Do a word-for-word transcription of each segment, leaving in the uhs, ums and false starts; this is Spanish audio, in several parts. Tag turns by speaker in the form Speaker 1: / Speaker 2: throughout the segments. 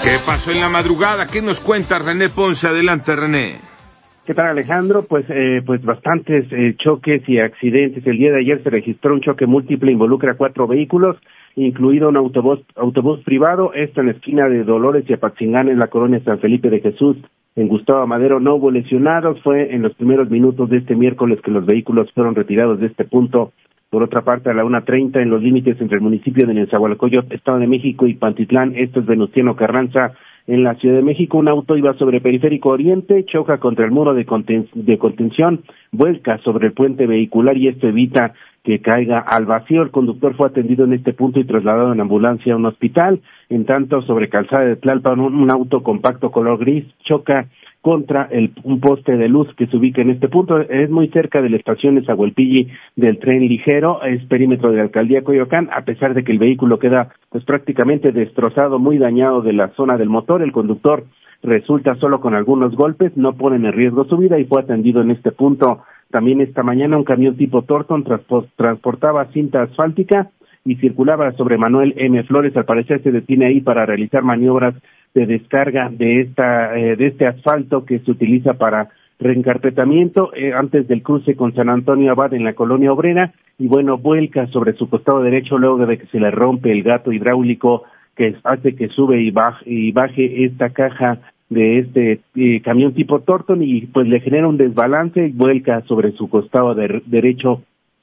Speaker 1: ¿Qué pasó en la madrugada? ¿Qué nos cuenta René Ponce? Adelante, René.
Speaker 2: ¿Qué tal, Alejandro? Pues eh, pues bastantes eh, choques y accidentes. El día de ayer se registró un choque múltiple, involucra cuatro vehículos, incluido un autobús autobús privado, esto en la esquina de Dolores y Apatzingán, en la colonia San Felipe de Jesús. En Gustavo Madero no hubo lesionados, fue en los primeros minutos de este miércoles que los vehículos fueron retirados de este punto. Por otra parte, a la una treinta, en los límites entre el municipio de Nezahualcóyotl, Estado de México, y Pantitlán, esto es Venustiano Carranza, en la Ciudad de México, un auto iba sobre Periférico Oriente, choca contra el muro de, conten- de contención, vuelca sobre el puente vehicular y esto evita que caiga al vacío. El conductor fue atendido en este punto y trasladado en ambulancia a un hospital. En tanto, sobre Calzada de Tlalpan, un, un auto compacto color gris choca contra el, un poste de luz que se ubica en este punto. Es muy cerca de la estación Nezahualpilli del tren ligero, es perímetro de la alcaldía Coyoacán. A pesar de que el vehículo queda pues prácticamente destrozado, muy dañado de la zona del motor, el conductor resulta solo con algunos golpes, no ponen en riesgo su vida y fue atendido en este punto. También esta mañana un camión tipo Torton transpo- transportaba cinta asfáltica y circulaba sobre Manuel M. Flores. Al parecer se detiene ahí para realizar maniobras de descarga de esta eh, de este asfalto que se utiliza para reencarpetamiento eh, antes del cruce con San Antonio Abad en la colonia obrera, y bueno, vuelca sobre su costado derecho luego de que se le rompe el gato hidráulico que hace que sube y baje, y baje esta caja de este eh, camión tipo Torton, y pues le genera un desbalance y vuelca sobre su costado de, derecho.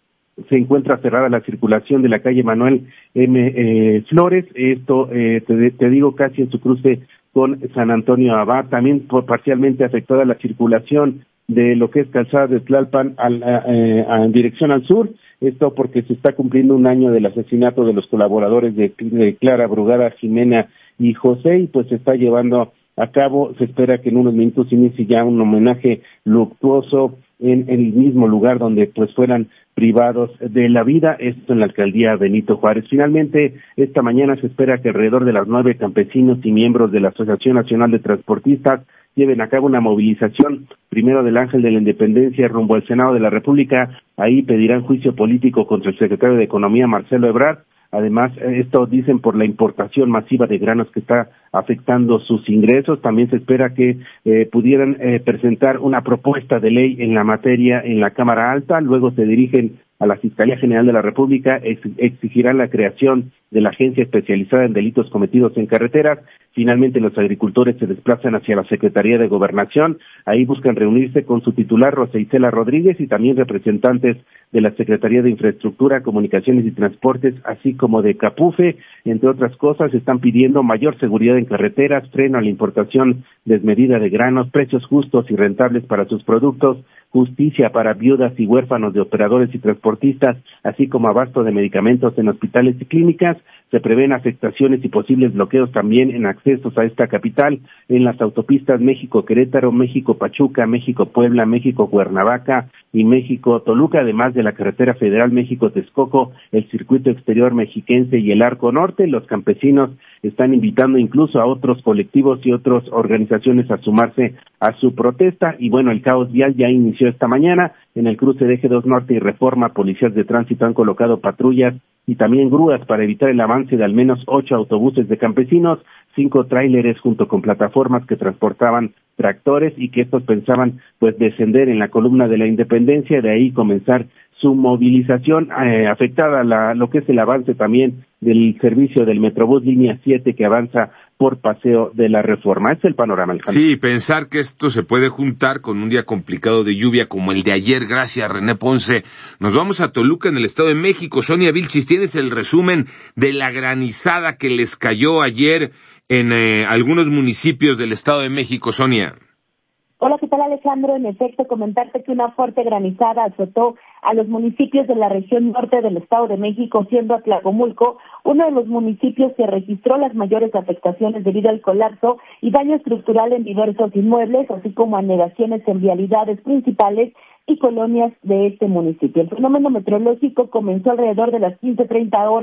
Speaker 2: Se encuentra cerrada la circulación de la calle Manuel M. Eh, Flores, esto eh, te, te digo casi en su cruce con San Antonio Abad. También por parcialmente afectada la circulación de lo que es Calzada de Tlalpan al, a, a, en dirección al sur, esto porque se está cumpliendo un año del asesinato de los colaboradores de, de Clara Brugada, Jimena y José, y pues se está llevando a cabo, se espera que en unos minutos inicie ya un homenaje luctuoso en, en el mismo lugar donde pues fueran privados de la vida, esto en la alcaldía Benito Juárez. Finalmente, esta mañana se espera que alrededor de las nueve campesinos y miembros de la Asociación Nacional de Transportistas lleven a cabo una movilización, primero del Ángel de la Independencia rumbo al Senado de la República. Ahí pedirán juicio político contra el secretario de Economía, Marcelo Ebrard. Además, esto dicen por la importación masiva de granos que está afectando sus ingresos. También se espera que eh, pudieran eh, presentar una propuesta de ley en la materia en la Cámara Alta. Luego se dirigen a la Fiscalía General de la República, ex- exigirán la creación de la agencia especializada en delitos cometidos en carreteras. Finalmente, los agricultores se desplazan hacia la Secretaría de Gobernación. Ahí buscan reunirse con su titular, Rosa Isela Rodríguez, y también representantes de la Secretaría de Infraestructura, Comunicaciones y Transportes, así como de Capufe. Entre otras cosas, están pidiendo mayor seguridad en carreteras, freno a la importación desmedida de granos, precios justos y rentables para sus productos, justicia para viudas y huérfanos de operadores y transportistas, así como abasto de medicamentos en hospitales y clínicas. Se prevén afectaciones y posibles bloqueos también en accesos a esta capital, en las autopistas México-Querétaro, México-Pachuca, México-Puebla, México-Cuernavaca y México-Toluca, además de la carretera federal México-Texcoco, el circuito exterior mexiquense y el Arco Norte. Los campesinos están invitando incluso a otros colectivos y otras organizaciones a sumarse a su protesta. Y bueno, el caos vial ya inició esta mañana. En el cruce de Eje dos Norte y Reforma, policías de tránsito han colocado patrullas y también grúas para evitar el avance de al menos ocho autobuses de campesinos, cinco tráileres junto con plataformas que transportaban tractores y que estos pensaban pues descender en la columna de la Independencia, de ahí comenzar su movilización, eh, afectada la, lo que es el avance también del servicio del Metrobús línea siete que avanza por Paseo de la Reforma. Este es el panorama, Alejandro.
Speaker 1: Sí, pensar que esto se puede juntar con un día complicado de lluvia como el de ayer. Gracias, René Ponce. Nos vamos a Toluca, en el Estado de México. Sonia Vilchis, ¿tienes el resumen de la granizada que les cayó ayer en eh, algunos municipios del Estado de México, Sonia?
Speaker 3: Hola, ¿qué tal, Alejandro? En efecto, comentarte que una fuerte granizada azotó a los municipios de la región norte del Estado de México, siendo Atlacomulco uno de los municipios que registró las mayores afectaciones debido al colapso y daño estructural en diversos inmuebles, así como anegaciones en vialidades principales y colonias de este municipio. El fenómeno meteorológico comenzó alrededor de las quince treinta horas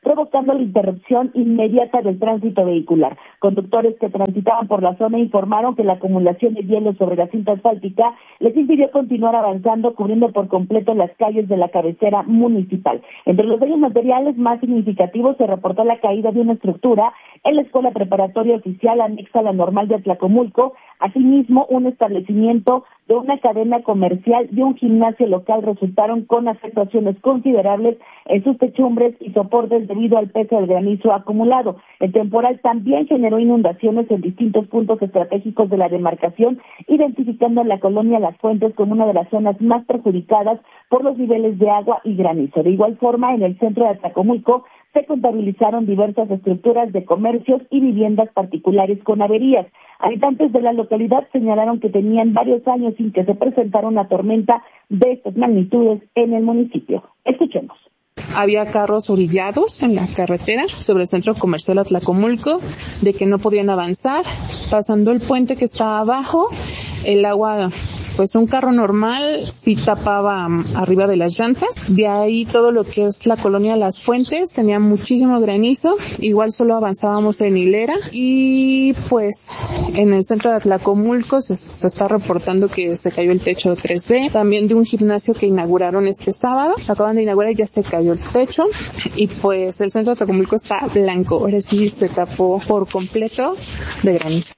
Speaker 3: provocando la interrupción inmediata del tránsito vehicular. Conductores que transitaban por la zona informaron que la acumulación de hielo sobre la cinta asfáltica les impidió continuar avanzando, cubriendo por completo las calles de la cabecera municipal. Entre los daños materiales más significativos se reportó la caída de una estructura en la escuela preparatoria oficial anexa a la normal de Atlacomulco, asimismo un establecimiento de una cadena comercial y un gimnasio local resultaron con afectaciones considerables en sus techumbres y soportes debido al peso del granizo acumulado. El temporal también generó inundaciones en distintos puntos estratégicos de la demarcación, identificando la colonia Las Fuentes como una de las zonas más perjudicadas por los niveles de agua y granizo. De igual forma, en el centro de Atlacomulco se contabilizaron diversas estructuras de comercios y viviendas particulares con averías. Habitantes de la localidad señalaron que tenían varios años sin que se presentara una tormenta de estas magnitudes en el municipio. Escuchemos.
Speaker 4: Había carros orillados en la carretera sobre el centro comercial Atlacomulco, de que no podían avanzar. Pasando el puente que estaba abajo, el agua, pues un carro normal sí tapaba arriba de las llantas. De ahí todo lo que es la colonia Las Fuentes tenía muchísimo granizo. Igual solo avanzábamos en hilera. Y pues en el centro de Atlacomulco se, se está reportando que se cayó el techo de tres B. También de un gimnasio que inauguraron este sábado. Lo acaban de inaugurar y ya se cayó el techo. Y pues el centro de Atlacomulco está blanco. Ahora sí se tapó por completo de granizo.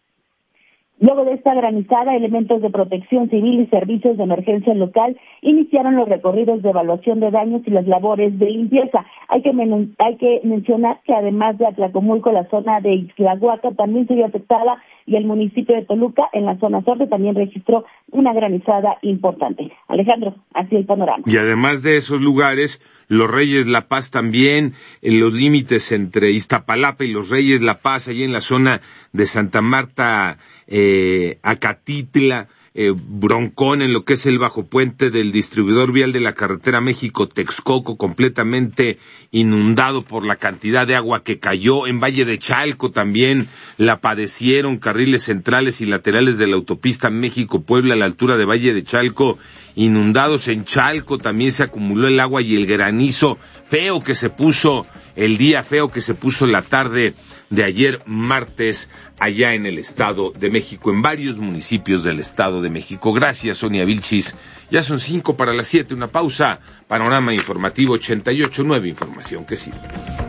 Speaker 3: Luego de esta granizada, elementos de protección civil y servicios de emergencia local iniciaron los recorridos de evaluación de daños y las labores de limpieza. Hay que, men- hay que mencionar que además de Atlacomulco, la zona de Ixtlahuaca también se vio afectada y el municipio de Toluca, en la zona norte, también registró una granizada importante. Alejandro, así el panorama.
Speaker 1: Y además de esos lugares, los Reyes La Paz también, en los límites entre Iztapalapa y los Reyes La Paz, allí en la zona de Santa Marta, eh, Acatitla, eh, Broncón, en lo que es el bajo puente del distribuidor vial de la carretera México-Texcoco, completamente inundado por la cantidad de agua que cayó. En Valle de Chalco también la padecieron, carriles centrales y laterales de la autopista México-Puebla a la altura de Valle de Chalco inundados. En Chalco también se acumuló el agua y el granizo feo que se puso, el día feo que se puso la tarde de ayer martes allá en el Estado de México, en varios municipios del Estado de México. Gracias, Sonia Vilchis. Ya son cinco para las siete, una pausa. Panorama Informativo ochenta y ocho punto nueve, información que sirve.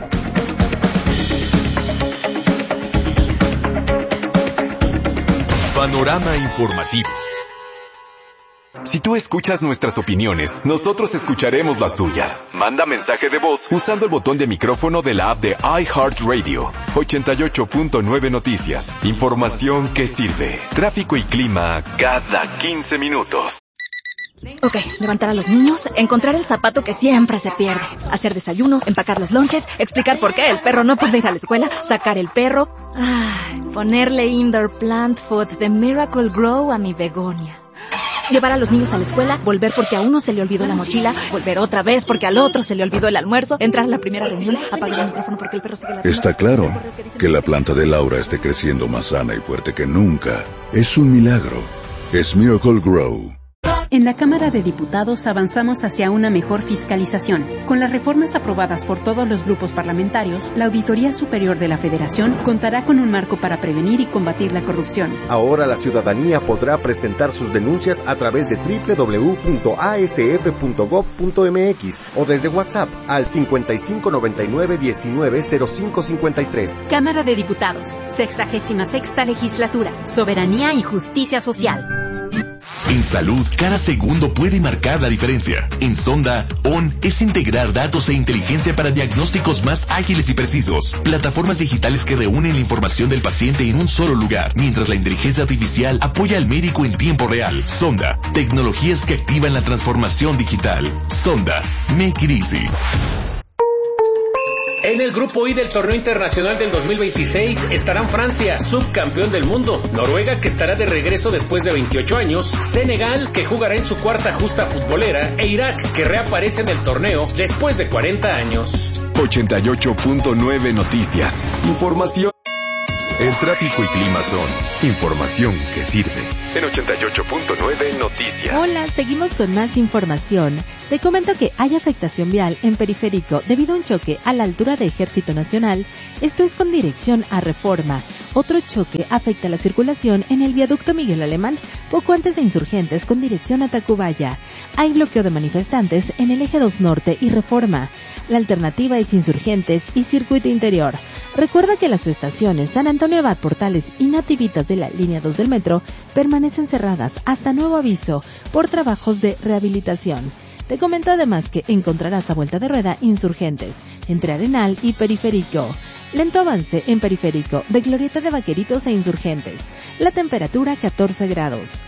Speaker 5: Panorama Informativo. Si tú escuchas nuestras opiniones, nosotros escucharemos las tuyas. Manda mensaje de voz usando el botón de micrófono de la app de iHeartRadio. ochenta y ocho punto nueve Noticias. Información que sirve. Tráfico y clima cada quince minutos.
Speaker 6: Ok, levantar a los niños, encontrar el zapato que siempre se pierde, hacer desayuno, empacar los lonches, explicar por qué el perro no puede ir a la escuela, sacar el perro, ay, ponerle indoor plant food de Miracle Grow a mi begonia. Llevar a los niños a la escuela, volver porque a uno se le olvidó la mochila, volver otra vez porque al otro se le olvidó el almuerzo, entrar a la primera reunión, apagar el micrófono porque el perro sigue ladrando.
Speaker 7: Está claro que la planta de Laura esté creciendo más sana y fuerte que nunca. Es un milagro. Es Miracle Grow.
Speaker 8: En la Cámara de Diputados avanzamos hacia una mejor fiscalización. Con las reformas aprobadas por todos los grupos parlamentarios, la Auditoría Superior de la Federación contará con un marco para prevenir y combatir la corrupción.
Speaker 9: Ahora la ciudadanía podrá presentar sus denuncias a través de doble u doble u doble u punto a s f punto gob punto m x o desde WhatsApp al cincuenta y cinco noventa y nueve diecinueve cero cinco cincuenta y tres.
Speaker 8: Cámara de Diputados, sexagésima sexta Legislatura, Soberanía y Justicia Social.
Speaker 5: En salud, cada segundo puede marcar la diferencia. En Sonda, O N es integrar datos e inteligencia para diagnósticos más ágiles y precisos. Plataformas digitales que reúnen la información del paciente en un solo lugar, mientras la inteligencia artificial apoya al médico en tiempo real. Sonda, tecnologías que activan la transformación digital. Sonda, make it easy.
Speaker 10: En el grupo I del torneo internacional del dos mil veintiséis estarán Francia, subcampeón del mundo, Noruega, que estará de regreso después de veintiocho años, Senegal, que jugará en su cuarta justa futbolera, e Irak, que reaparece en el torneo después de cuarenta años.
Speaker 5: ochenta y ocho punto nueve Noticias. Información.
Speaker 11: El tráfico y clima son información que sirve. En ochenta y ocho punto nueve Noticias.
Speaker 12: Hola, seguimos con más información. Te comento que hay afectación vial en Periférico debido a un choque a la altura de Ejército Nacional. Esto es con dirección a Reforma. Otro choque afecta la circulación en el viaducto Miguel Alemán, poco antes de Insurgentes con dirección a Tacubaya. Hay bloqueo de manifestantes en el eje dos Norte y Reforma. La alternativa es Insurgentes y Circuito Interior. Recuerda que las estaciones San Antonio Abad, Portales y Nativitas de la línea dos del metro permanecen cerradas hasta nuevo aviso por trabajos de rehabilitación. Te comento además que encontrarás a vuelta de rueda Insurgentes entre Arenal y Periférico. Lento avance en Periférico de Glorieta de Vaqueritos a Insurgentes. La temperatura catorce grados.